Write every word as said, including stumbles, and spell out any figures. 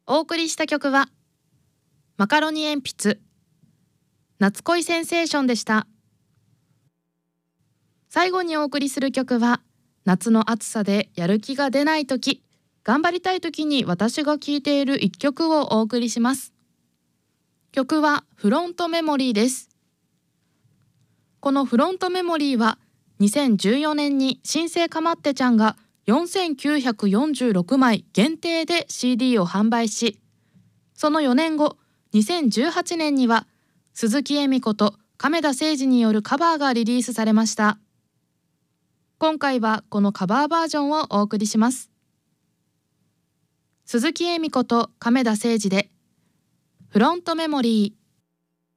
お送りした曲はマカロニ鉛筆夏恋センセーションでした。最後にお送りする曲は夏の暑さでやる気が出ないとき、頑張りたいときに私が聴いている一曲をお送りします。曲はフロントメモリーです。このフロントメモリーはにせんじゅうよねんに新生かまってちゃんがよんせんきゅうひゃくよんじゅうろくまい限定で シーディー を販売し、そのよねんごにせんじゅうはちねんには鈴木恵美子と亀田誠治によるカバーがリリースされました。今回はこのカバーバージョンをお送りします。鈴木恵美子と亀田誠治でフロントメモリー。